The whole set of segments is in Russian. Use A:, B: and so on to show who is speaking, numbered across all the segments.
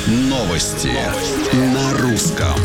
A: Новости на русском.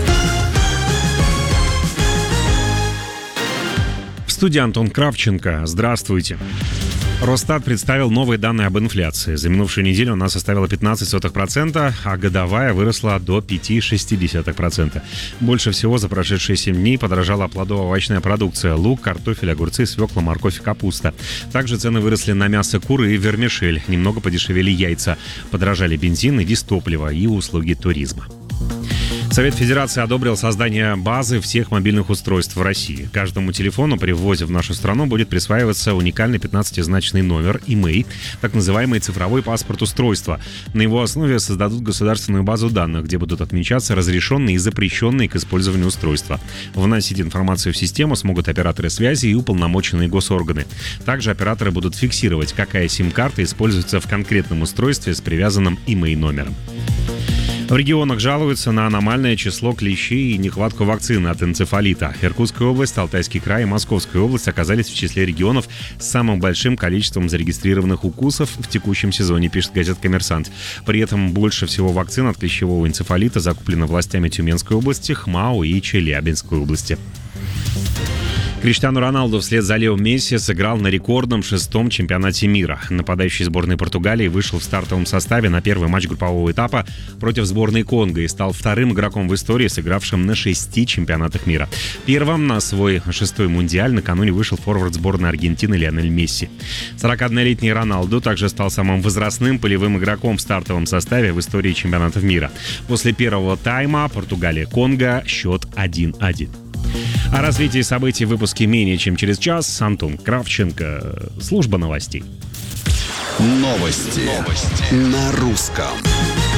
B: В студии Антон Кравченко. Здравствуйте. Росстат представил новые данные об инфляции. За минувшую неделю она составила 0,15%, а годовая выросла до 5,6%. Больше всего за прошедшие 7 дней подорожала плодово-овощная продукция: лук, картофель, огурцы, свекла, морковь и капуста. Также цены выросли на мясо куры и вермишель. Немного подешевели яйца. Подорожали бензин и дизтопливо и услуги туризма. Совет Федерации одобрил создание базы всех мобильных устройств в России. Каждому телефону при ввозе в нашу страну будет присваиваться уникальный 15-значный номер, имей, так называемый цифровой паспорт устройства. На его основе создадут государственную базу данных, где будут отмечаться разрешенные и запрещенные к использованию устройства. Вносить информацию в систему смогут операторы связи и уполномоченные госорганы. Также операторы будут фиксировать, какая сим-карта используется в конкретном устройстве с привязанным имей-номером. В регионах жалуются на аномальное число клещей и нехватку вакцины от энцефалита. Иркутская область, Алтайский край и Московская область оказались в числе регионов с самым большим количеством зарегистрированных укусов в текущем сезоне, пишет газета «Коммерсант». При этом больше всего вакцин от клещевого энцефалита закуплено властями Тюменской области, ХМАО и Челябинской области. Криштиану Роналду вслед за Лео Месси сыграл на рекордном 6-м чемпионате мира. Нападающий сборной Португалии вышел в стартовом составе на первый матч группового этапа против сборной Конго и стал вторым игроком в истории, сыгравшим на 6 чемпионатах мира. Первым на свой 6-й мундиаль накануне вышел форвард сборной Аргентины Лионель Месси. 41-летний Роналду также стал самым возрастным полевым игроком в стартовом составе в истории чемпионатов мира. После первого тайма Португалия-Конго счет 1-1. О развитии событий в выпуске менее чем через час. Антон Кравченко, служба новостей.
A: Новости на русском.